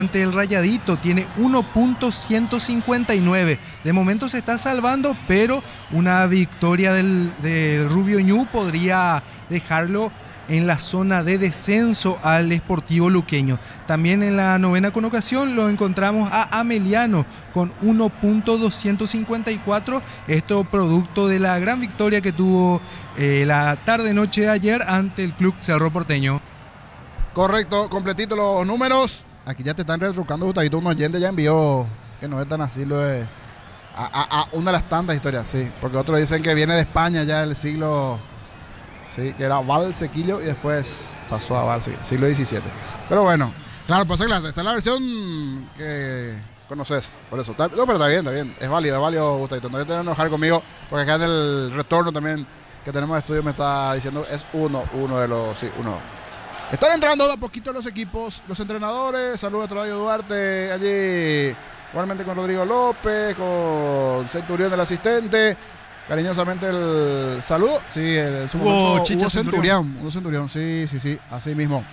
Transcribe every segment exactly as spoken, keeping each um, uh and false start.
ante el Rayadito, tiene uno punto ciento cincuenta y nueve. De momento se está salvando, pero una victoria del, del Rubio Ñu podría dejarlo en la zona de descenso al Sportivo Luqueño. También en la novena colocación lo encontramos a Ameliano con uno punto doscientos cincuenta y cuatro, esto producto de la gran victoria que tuvo eh, la tarde-noche de ayer ante el Club Cerro Porteño. Correcto, completito los números. Aquí ya te están retrucando, Gustavito, un oyente ya envió que no es tan así lo de a, a, a una de las tantas historias, sí, porque otros dicen que viene de España ya del siglo, sí, que era Valsequillo y después pasó a Valsequillo, siglo diecisiete. Pero bueno, claro, pasa que esta es la versión que conoces, por eso. Está, no, pero está bien, está bien, es válido, es válido, Gustavito, no te tenés que enojar conmigo, porque acá en el retorno también que tenemos de estudio me está diciendo es uno, uno de los, sí, uno. Están entrando de a poquito los equipos, los entrenadores. Saludos a Claudio Duarte allí, igualmente con Rodrigo López, con Centurión el asistente. Cariñosamente el saludo. Sí, en su momento Hugo Centurión. Hugo Centurión, sí, sí, sí, así mismo.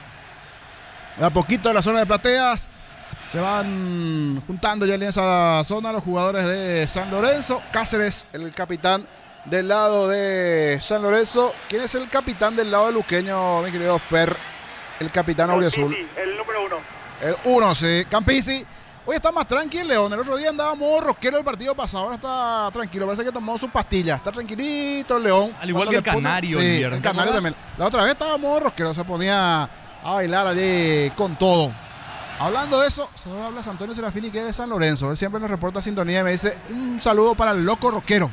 De a poquito de la zona de plateas se van juntando ya en esa zona los jugadores de San Lorenzo. Cáceres, el capitán del lado de San Lorenzo. ¿Quién es el capitán del lado de Luqueño, mi querido Fer? El capitán auriazul. El número uno. El uno, sí. Campisi. Hoy está más tranquilo, León. El otro día andaba modo rosquero el partido pasado. Ahora está tranquilo. Parece que tomó su pastilla. Está tranquilito el León. Al igual que el Canario. Sí, el Canario también. La otra vez estaba modo rosquero. Se ponía a bailar allí con todo. Hablando de eso, se habla Antonio Serafini, que es de San Lorenzo. Él siempre nos reporta sintonía y me dice un saludo para el loco rosquero.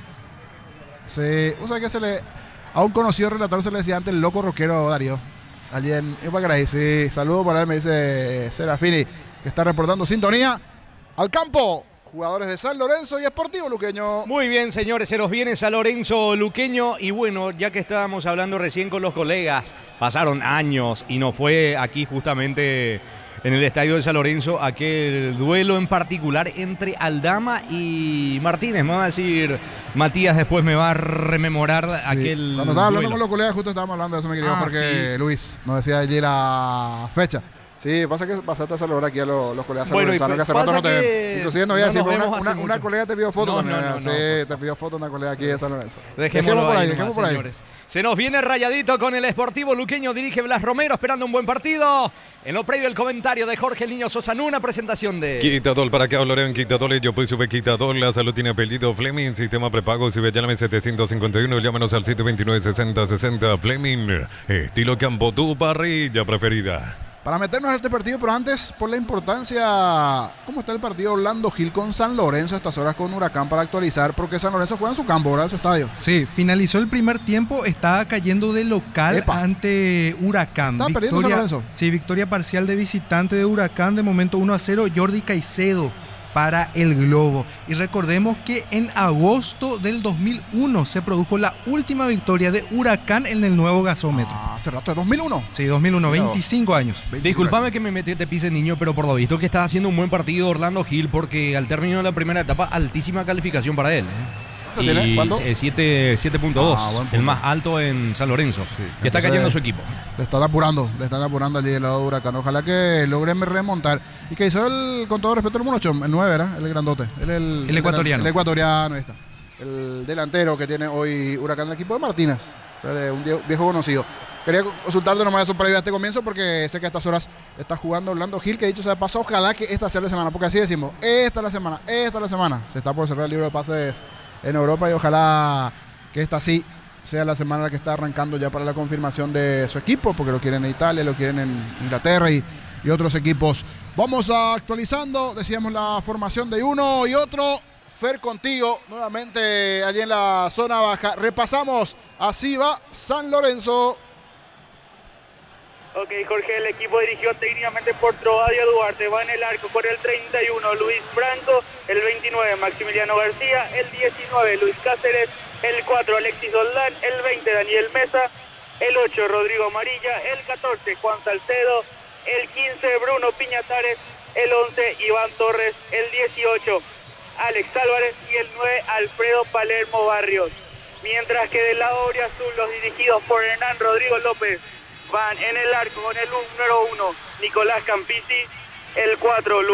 Sí. O sea que se le... A un conocido relator se le decía antes el loco rosquero, Darío. Allí en Ipacaraí, sí, saludo para él, me dice Serafini, que está reportando sintonía. Al campo, jugadores de San Lorenzo y Sportivo Luqueño. Muy bien, señores, se nos viene San Lorenzo Luqueño. Y bueno, ya que estábamos hablando recién con los colegas, pasaron años y no fue aquí justamente en el estadio de San Lorenzo aquel duelo en particular entre Aldama y Martínez. Me va a decir, Matías después me va a rememorar sí. aquel Cuando estaba hablando duelo. con los colegas, justo estábamos hablando de eso, mi querido ah, Jorge sí. Luis. Nos decía allí la fecha. Sí, pasa que pasaste a saludar aquí a los, los colegas bueno, que hace rato no te ven. Inclusive no voy a no decir, una, una, una colega te pidió foto no, también. No, no, sí, no, te pidió foto una colega aquí de San Lorenzo. Dejémoslo, dejémoslo por ahí, ahí, dejémoslo nomás, por ahí. señores. Se nos viene Rayadito con el Sportivo Luqueño, dirige Blas Romero, esperando un buen partido. En lo previo el comentario de Jorge el Niño Sosa, una presentación de... Quitadol, para que hablaré en Quitadol, yo pues sube Quitadol, la salud tiene apellido Fleming, sistema prepago, si ve llámame setecientos cincuenta y uno, llámanos al siete veintinueve, sesenta, sesenta, Fleming, estilo campo, tu parrilla preferida. Para meternos a este partido, pero antes, por la importancia, ¿cómo está el partido Orlando Gil con San Lorenzo a estas horas con Huracán para actualizar? Porque San Lorenzo juega en su campo, ¿verdad? En su estadio. Sí, finalizó el primer tiempo, estaba cayendo de local Epa. ante Huracán. Está perdiendo San Lorenzo. Sí, victoria parcial de visitante de Huracán, de momento uno a cero, Jordi Caicedo para el Globo. Y recordemos que en agosto del dos mil uno se produjo la última victoria de Huracán en el nuevo gasómetro. Ah, hace rato, de dos mil uno. Sí, dos mil uno, veinticinco años. Disculpame que me metí, te pise, niño, pero por lo visto que está haciendo un buen partido Orlando Gil, porque al término de la primera etapa, altísima calificación para él. ¿eh? Y siete punto dos, ah, el más alto en San Lorenzo. Sí, que está cayendo su equipo. Le están apurando, le están apurando allí del lado de Huracán. Ojalá que logren remontar. Y que hizo el, con todo respeto, el monocho, el nueve, ¿verdad? El grandote. El, el, el ecuatoriano. El, el ecuatoriano, ahí está. El delantero que tiene hoy Huracán, el equipo de Martínez. Un viejo conocido. Quería consultarte nomás eso para ir a este comienzo, porque sé que a estas horas está jugando Orlando Gil, que dicho sea de paso, ojalá que esta sea la semana, porque así decimos, esta es la semana, esta es la semana. Se está por cerrar el libro de pases en Europa y ojalá que esta sí sea la semana en la que está arrancando ya para la confirmación de su equipo, porque lo quieren en Italia, lo quieren en Inglaterra y, y otros equipos. Vamos a actualizando, decíamos la formación de uno y otro. Fer, contigo nuevamente allí en la zona baja. Repasamos, así va San Lorenzo. Ok, Jorge, el equipo dirigido técnicamente por Trovadio Duarte. Va en el arco con el treinta y uno, Luis Franco. El veintinueve, Maximiliano García. El diecinueve, Luis Cáceres. El cuatro, Alexis Doldán. El veinte, Daniel Mesa. El ocho, Rodrigo Amarilla. El catorce, Juan Salcedo. El quince, Bruno Piñatares. El once, Iván Torres. El dieciocho, Alex Álvarez. Y el nueve, Alfredo Palermo Barrios. Mientras que del lado azul, los dirigidos por Hernán Rodrigo López van en el arco con el número uno, Nicolás Campisi. el cuatro.